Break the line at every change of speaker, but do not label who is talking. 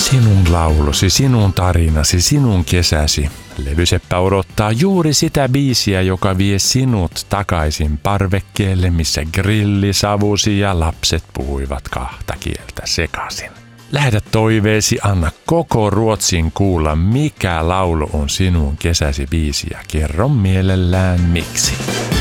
Sinun laulusi, sinun tarinasi, sinun kesäsi. Levyseppä odottaa juuri sitä biisiä, joka vie sinut takaisin parvekkeelle, missä grilli savusi ja lapset puhuivat kahta kieltä sekaisin. Lähetä toiveesi, anna koko Ruotsin kuulla, mikä laulu on sinun kesäsi biisi ja kerro mielellään miksi.